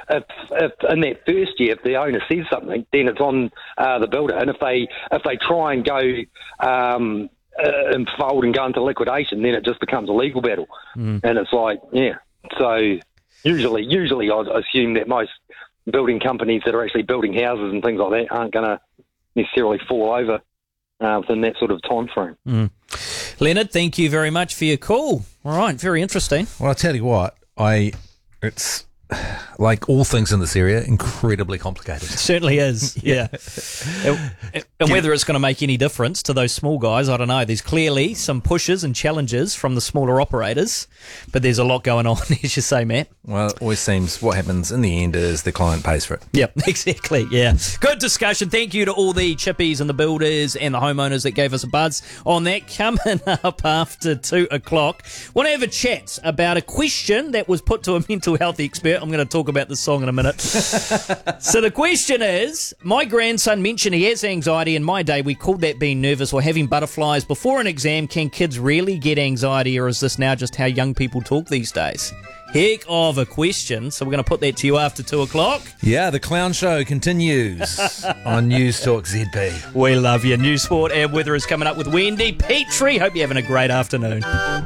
if in that first year, if the owner says something, then it's on the builder. And if they try and go and fold and go into liquidation, then it just becomes a legal battle. And it's like, yeah. So usually I'd assume that most building companies that are actually building houses and things like that aren't going to necessarily fall over within that sort of time frame. Leonard, thank you very much for your call. All right, very interesting. Well, I'll tell you what, it's like all things in this area, incredibly complicated. It certainly is, yeah. And whether it's going to make any difference to those small guys, I don't know. There's clearly some pushes and challenges from the smaller operators, but there's a lot going on, as you say, Matt. Well, it always seems what happens in the end is the client pays for it. Yep, exactly, yeah. Good discussion. Thank you to all the chippies and the builders and the homeowners that gave us a buzz on that. Coming up after 2 o'clock, want to have a chat about a question that was put to a mental health expert. I'm going to talk about this song in a minute. So the question is, my grandson mentioned he has anxiety. In my day, we called that being nervous or having butterflies before an exam. Can kids really get anxiety, or is this now just how young people talk these days? Heck of a question. So we're going to put that to you after 2 o'clock. Yeah, the clown show continues on News Talk ZB. We love you. News, sport and weather is coming up with Wendy Petrie. Hope you're having a great afternoon.